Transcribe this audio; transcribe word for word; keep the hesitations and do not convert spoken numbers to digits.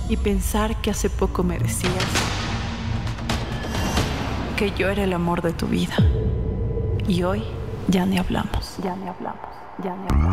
Y pensar que hace poco me decías que yo era el amor de tu vida. Y hoy ya ni hablamos, ya ni hablamos, ya ni hablamos.